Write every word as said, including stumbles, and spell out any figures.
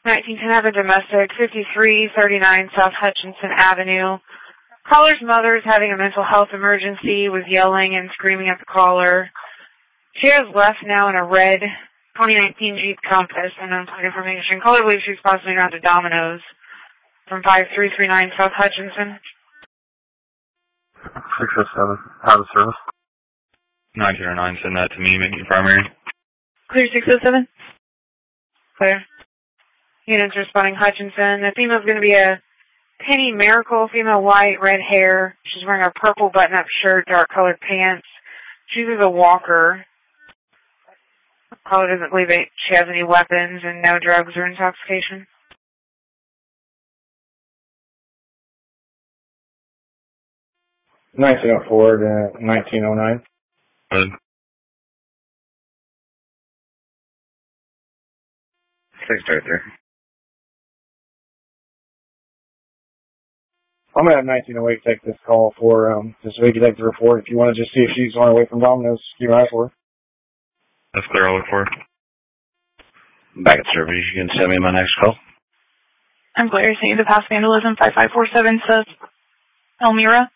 nineteen ten have a domestic, fifty-three thirty-nine South Hutchinson Avenue. Caller's mother is having a mental health emergency, was yelling and screaming at the caller. She has left now in a red twenty nineteen Jeep Compass and unplug information. Caller believes she's possibly gone to Domino's from five three three nine South Hutchinson. six oh seven, out of service. nineteen oh nine, send that to me, make it primary. Clear six oh seven. Clear. Units responding Hutchinson. The female's going to be a Penny Miracle, female, white, red hair. She's wearing a purple button-up shirt, dark-colored pants. She uses a walker. Caller doesn't believe it. She has any weapons and no drugs or intoxication. nineteen oh four to nineteen oh nine. Good. six thirty-three. I'm going to have nineteen oh eight take this call for, um, just so we can take the report. If you want to just see if she's on her way from Domino's, keep an eye for her. That's clear, I'll look for it. Back at service, you can send me my next call. I'm clear. Send you the past vandalism, five five four seven, South Elmira.